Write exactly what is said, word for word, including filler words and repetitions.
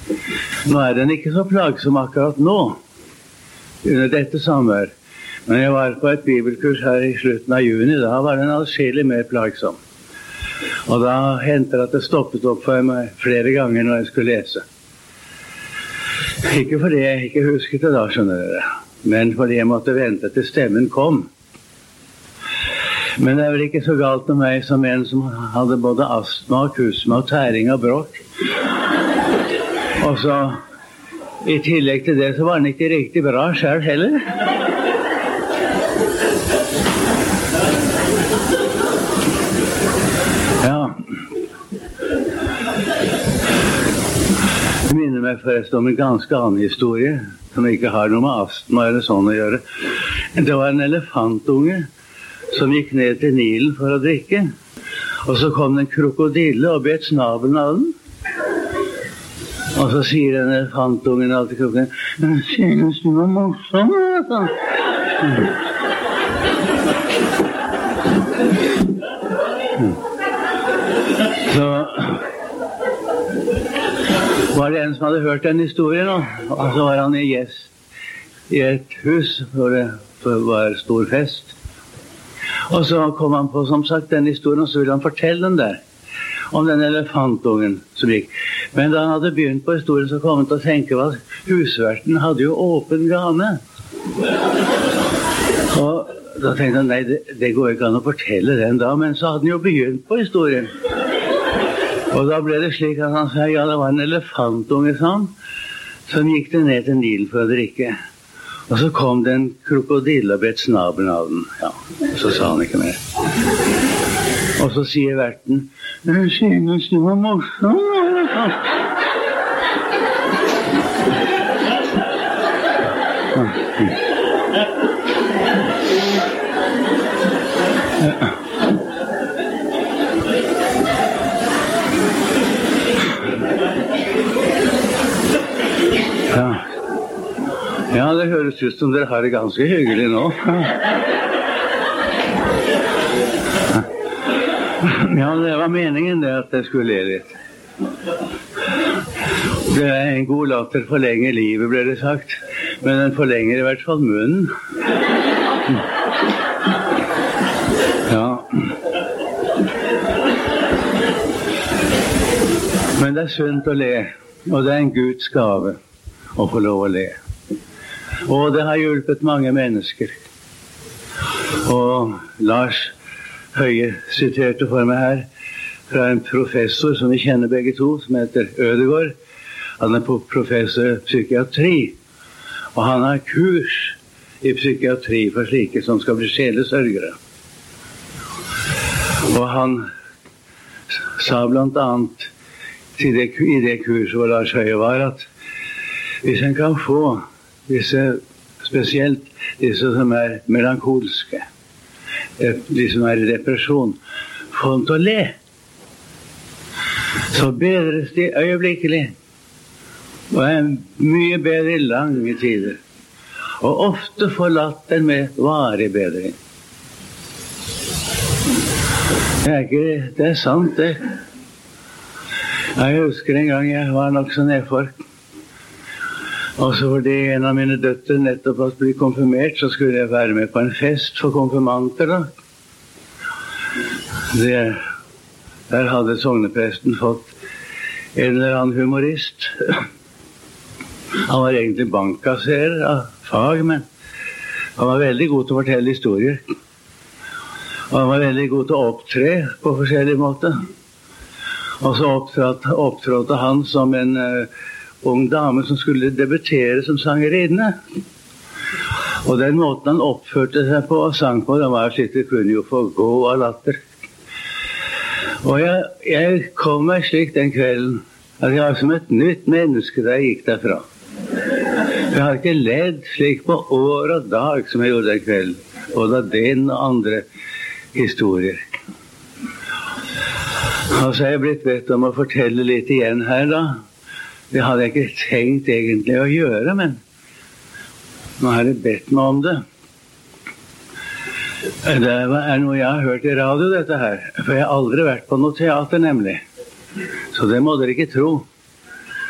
Nå er den ikke så plagsom akkurat nå, under dette samvær. Men jeg var på et bibelkurs her i slutten av juni, da var den adskillig mer plagsom. Og da hendte det at det stoppet opp for meg flere ganger når jeg skulle lese. Ikke fordi jeg ikke husket det da, skjønner dere, men fordi jeg måtte vente til stemmen kom. Men det er vel ikke så galt med meg som en som hadde både astma, kusma og tæring og bråk. Og så, i tillegg til det, så var den ikke riktig bra selv heller. Ja. Det minner meg forresten om en ganske annen historie, som ikke har noe med astma eller sånn å gjøre. Det var en elefantunge som gikk ned til Nilen for å drikke. Og så kom det en krokodille og bet snabelen av den. Og så sier den elefantungen alltid krokodillen, «Jeg synes du var morsom, altså.» Så var det en som hadde hørt den historien, og så var han i gjest i et hus hvor det var stor fest. Og så kom han på, som sagt, den historien, og så ville han fortelle den der, om den elefantungen som gikk. Men da han hadde begynt på historien, så kom han til å tenke at husverten hadde jo åpen gane. Og da tenkte han, nei, det, det går ikke an å fortelle den da, men så hadde han jo begynt på historien. Og da ble det slik at han sa, ja, det var en elefantunge, sånn, som gikk det ned til Nilen for å drikke. Og så kom det en krokodille og bet snabelen av den. Ja, så sa han ikke mer. Og så sier verten, «Jeg synes du var morsom.» Ja. Ja, det høres ut som dere har det ganske hyggelig nå. Ja, det var meningen det at jeg skulle le litt. Det er en god latter forlenger livet, ble det sagt. Men den forlenger i hvert fall munnen. Ja. Men det er sunt å le, og det er en Guds gave å få lov å le. Og det har hjulpet mange mennesker. Og Lars Høie siterte for meg her fra en professor som vi kjenner begge to, som heter Ødegård. Han er professor i psykiatri, og han har kurs i psykiatri for slike som skal bli sjelesørgere. Og han sa blant annet i det, i det kurset hvor Lars Høie var, at hvis en kan få disse, spesielt disse som er melankolske, de som er i depresjon, få dem til å le, så bedres de øyeblikkelig, og er mye bedre i lange tider, og ofte får latter med varig bedring. Det er, ikke, det er sant, det. Jeg husker en gang jeg var nok så nedfor. Og så fordi en av mine døtre nettopp hadde blitt konfirmert, så skulle jeg være med på en fest for konfirmanter da. Det, der hadde sognepresten fått en eller annen humorist. Han var egentlig bankkasserer av fag, men han var veldig god til å fortelle historier. Og han var veldig god til å opptre på forskjellige måter. Og så opptrådte, opptrådte han som en uh, ung dame som skulle debutere som sangerinne. Og den måten han oppførte seg på og sang på, det var slik det kunne jo få gå av latter. Og jeg, jeg kom meg slik den kvelden at jeg var som et nytt menneske da jeg gikk derfra. Jeg har ikke ledd slik på år og dag som jeg gjorde den kvelden, både av den og andre historier. Og så har jeg blitt bedt om å fortelle litt igjen her da. Det hadde jeg ikke tenkt egentlig å gjøre, men nå har jeg bedt meg om det. Det er noe jeg har hørt i radio, dette her. For jeg har aldri vært på noe teater, nemlig. Så det må dere ikke tro.